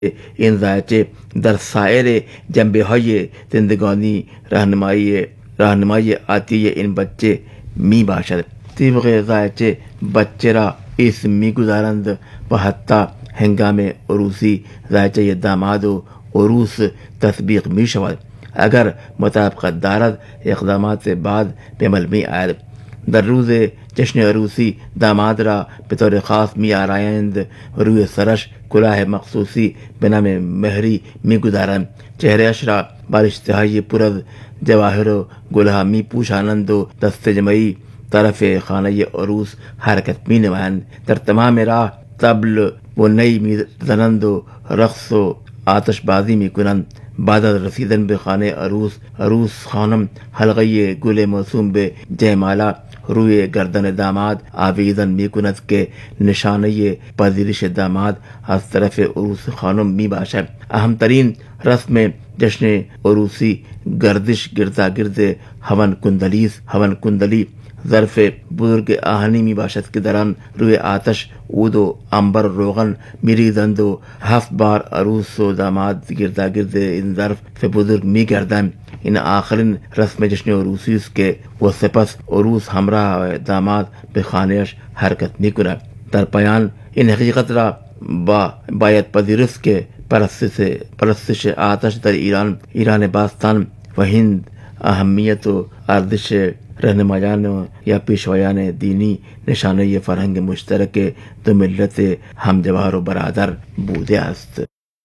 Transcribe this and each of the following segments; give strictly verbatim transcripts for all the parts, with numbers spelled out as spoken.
این ضایعه در سایر جنبه‌های زندگانی راهنمایی راهنمایی عاطفی این بچه می باشد. طبق ضایعه بچه را اسم می گذارند و حتی هنگام عروسی ضایعه داماد و عروس تطبیق می شود اگر مطابقت دارد اقدامات بعد به عمل می آید. در روز جشن عروسی داماد را به طور خاص می آرایند، روی سرش کلاه مخصوصی به نام مهری می گذارند، چهرهش را با رشته‌های پر از جواهر و گلها می پوشانند و دست جمعی طرف خانه عروس حرکت می نمایند. در تمام راه طبل و نی می زنند و رقص و آتش بازی می کنند. بعد از رسیدن به خانه عروس، عروس خانم حلقه گل موسوم به جیمالا روی گردن داماد آویزان می کند که نشانه پذیرش داماد از طرف عروس خانم می باشد. اهمترین رسم جشن عروسی گردش گرداگرد هون کندلی است. هون کندلی ظرف بزرگ آهنی می باشد که در آن روی آتش عود و عنبر و روغن می ریزند و هفت بار عروس و داماد گرداگرد این ظرف بزرگ می گردند. این آخرین رسم جشن عروسی است که و سپس عروس همراه داماد به خانهش حرکت می کند. در پایان این حقیقت را با باید پذیرفت که پرستش پرستش آتش در ایران ایران باستان و هند اهمیت و ارزش رهنمایان یا پیشوایان دینی نشانه فرهنگ مشترک دو ملت همجوار و برادر بوده است.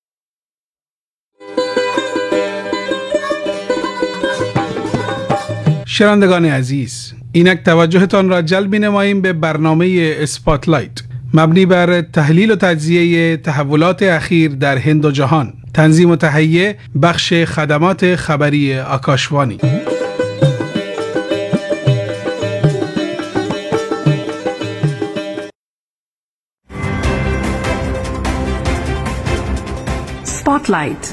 شنوندگان عزیز، اینک توجهتان را جلب نماییم به برنامه اسپاتلایت مبنی بر تحلیل و تجزیه تحولات اخیر در هند و جهان. تنظیم و تهیه بخش خدمات خبری آکاشوانی. Spotlight.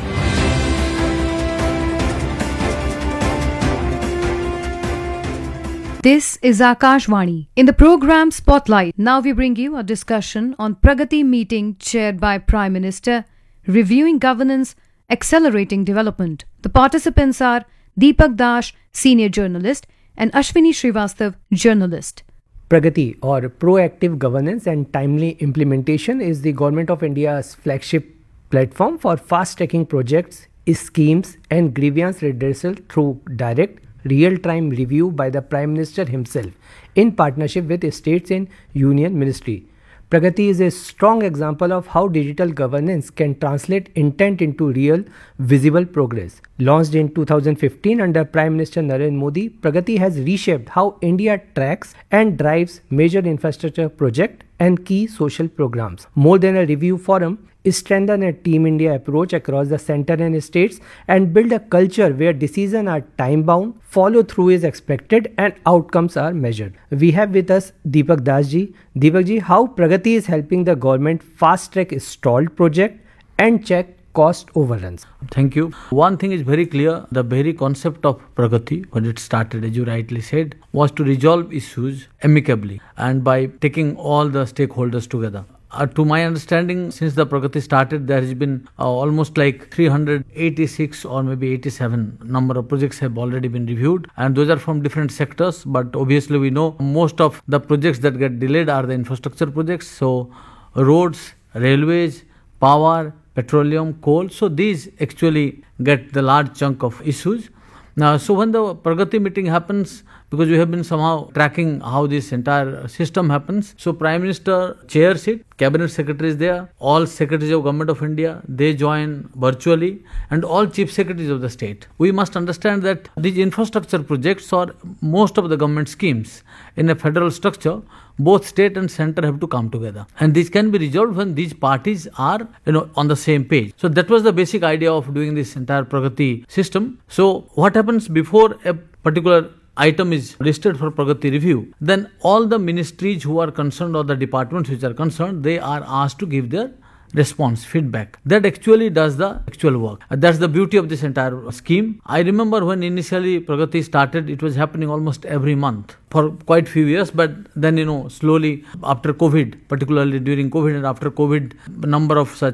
This is Akashvani. In the program Spotlight, now we bring you a discussion on Pragati meeting chaired by Prime Minister, reviewing governance, accelerating development. The participants are Deepak Dash, senior journalist, and Ashwini Srivastav, journalist. Pragati, or proactive governance and timely implementation, is the Government of India's flagship platform for fast-tracking projects, schemes and grievance redressal through direct, real-time review by the Prime Minister himself in partnership with states and union ministry. Pragati is a strong example of how digital governance can translate intent into real, visible progress. Launched in two thousand fifteen under Prime Minister Narendra Modi, Pragati has reshaped how India tracks and drives major infrastructure projects and key social programs. More than a review forum, strengthen a Team India approach across the center and states, and build a culture where decisions are time-bound, follow-through is expected, and outcomes are measured. We have with us Deepak Das ji. Deepak ji, how Pragati is helping the government fast-track stalled project and check cost overruns? Thank you. One thing is very clear, the very concept of Pragati, when it started, as you rightly said, was to resolve issues amicably and by taking all the stakeholders together. Uh, to my understanding, since the Pragati started, there has been uh, almost like three hundred eighty-six or maybe eighty-seven number of projects have already been reviewed, and those are from different sectors. But obviously we know most of the projects that get delayed are the infrastructure projects. So roads, railways, power, petroleum, coal. So these actually get the large chunk of issues. Now, so when the Pragati meeting happens, because we have been somehow tracking how this entire system happens, so Prime Minister chairs it, Cabinet Secretary is there, all Secretaries of Government of India, they join virtually, and all Chief Secretaries of the state. We must understand that these infrastructure projects or most of the government schemes in a federal structure, both state and center have to come together, and this can be resolved when these parties are, you know, on the same page. So that was the basic idea of doing this entire Pragati system. So what happens before a particular item is listed for Pragati review, then all the ministries who are concerned or the departments which are concerned, they are asked to give their response, feedback. That actually does the actual work. That's the beauty of this entire scheme. I remember when initially Pragati started, it was happening almost every month for quite few years, but then, you know, slowly after COVID, particularly during COVID and after COVID, a number of such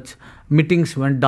meetings went down.